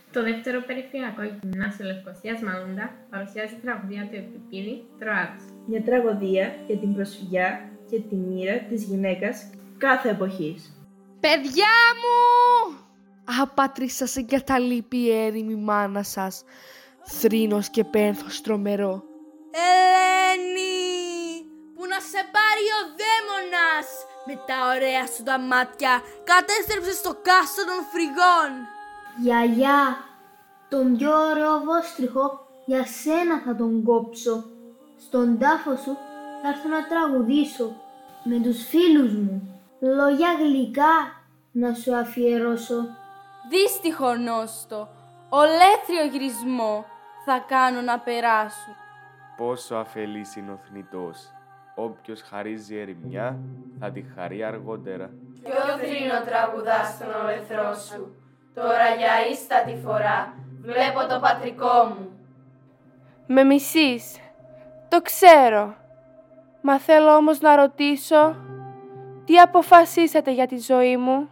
Το δεύτερο περιφερειακό γυμνάσιο Λευκωσίας Μαλούντα παρουσιάζει τη τραγωδία του Ευρυπίδη Τροάδος. Μια τραγωδία για την προσφυγιά και τη μοίρα της γυναίκας κάθε εποχής. Παιδιά μου! Άπατρη σας εγκαταλείπει η έρημη μάνα σας, θρήνος και πένθος τρομερό. Ελένη, που να σε πάρει ο δαίμονας, με τα ωραία σου τα μάτια κατέστρεψε στο κάστρο των φρυγών. Γιαγιά, τον πιο ωραίο βόστριχο για σένα θα τον κόψω. Στον τάφο σου θα έρθω να τραγουδήσω με τους φίλους μου. Λόγια γλυκά να σου αφιερώσω. Δύστιχο νόστο, ολέθριο γυρισμό θα κάνω να περάσουν. Πόσο αφελής είναι ο θνητός. Όποιος χαρίζει ερημιά θα τη χαρεί αργότερα. Ποιο θρήνο τραγουδάς στον ολεθρό σου. Τώρα για ίστατη φορά βλέπω το πατρικό μου. Με μισείς, το ξέρω. Μα θέλω όμως να ρωτήσω, τι αποφασίσατε για τη ζωή μου?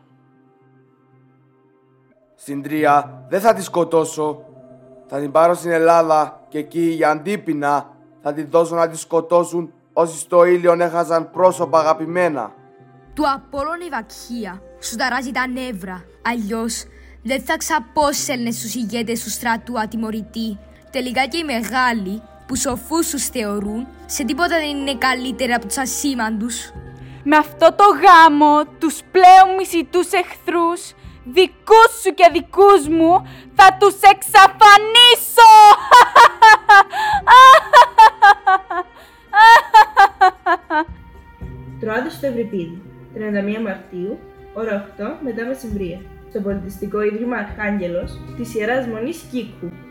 Συντρία, δεν θα τη σκοτώσω. Θα την πάρω στην Ελλάδα και εκεί για αντίπεινα θα τη δώσω να τη σκοτώσουν όσοι στο ήλιον έχαζαν πρόσωπα αγαπημένα. Του Απόλλων η βακχία σου ταράζει τα νεύρα. Αλλιώς δεν θα ξαπόσελνες στους ηγέτες του στρατού ατιμωρητοί. Τελικά και οι μεγάλοι που σοφούς τους θεωρούν σε τίποτα δεν είναι καλύτεροι από τους ασήμαντους. Με αυτό το γάμο τους πλέον μισητούς εχθρούς, δικούς σου και δικούς μου, θα τους εξαφανίσω! Τροάδος του Ευρυπίδη, 31 Μαρτίου, ώρα 8 μετά μεσημβρία, στο Πολιτιστικό Ίδρυμα Αρχάγγελος της Ιεράς Μονής Κίκου.